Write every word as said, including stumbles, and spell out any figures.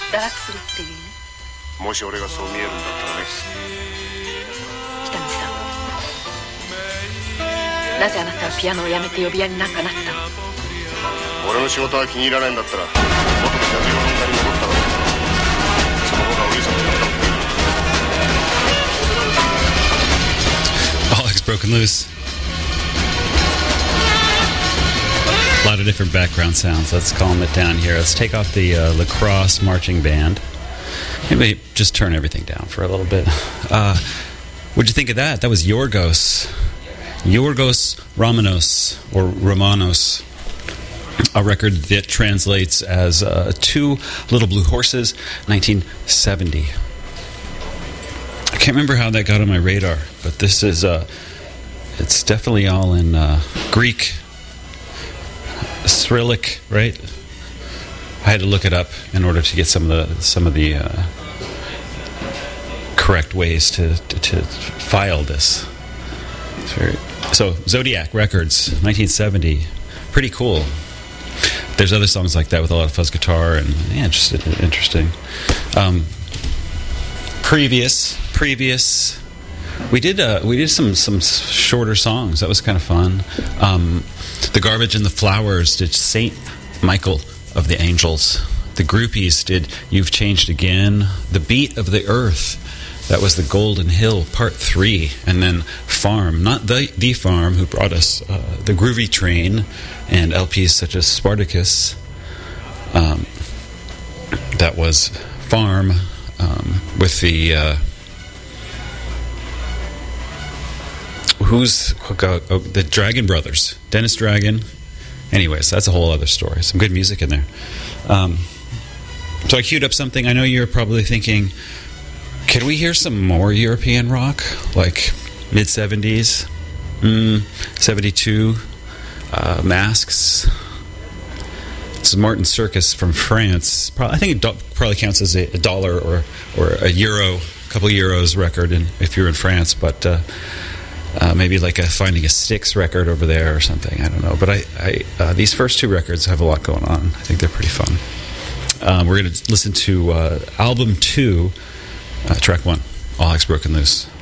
堕落するっていうね。 もし俺がそう見えるんだったらね。 北見さん、なぜあなたはピアノをやめて呼び屋になんかなったの？ 俺の仕事は気に入らないんだったら元のジャズ評論家に戻ったわけだ。その方がお兄さんとやった方がいい。 All X Broken Loose. A lot of different background sounds. Let's calm it down here. Let's take off the uh, lacrosse marching band. Maybe just turn everything down for a little bit. Uh, what'd you think of that? That was Yorgos. Yorgos Romanos, or Romanos. A record that translates as uh, Two Little Blue Horses, nineteen seventy. I can't remember how that got on my radar, but this is, uh, it's definitely all in uh, Greek, Cyrillic, right? I had to look it up in order to get some of the some of the uh, correct ways to, to, to file this. It's very, so Zodiac Records, nineteen seventy, pretty cool. There's other songs like that with a lot of fuzz guitar and yeah, just interesting. Um, previous, previous, we did uh, we did some some shorter songs. That was kind of fun. Um, the Garbage and the Flowers did Saint Michael of the Angels. The Groupies did You've Changed Again. The Beat of the Earth, that was the Golden Hill Part Three, and then Farm, not the the Farm, who brought us uh, the Groovy Train and L Ps such as Spartacus. Um, that was Farm um, with the uh, who's uh, oh, the Dragon Brothers, Dennis Dragon. Anyways, that's a whole other story. Some good music in there. Um, so I queued up something. I know you're probably thinking, could we hear some more European rock, like mid-seventies, mm, seventy-two, uh, Masks? This is Martin Circus from France. Probably, I think it do- probably counts as a, a dollar or or a euro, a couple euros record in, if you're in France, but uh, uh, maybe like a Finding a Styx record over there or something. I don't know. But I, I uh, these first two records have a lot going on. I think they're pretty fun. Um, we're going to listen to uh, album two, uh, track one, All X Broken Loose.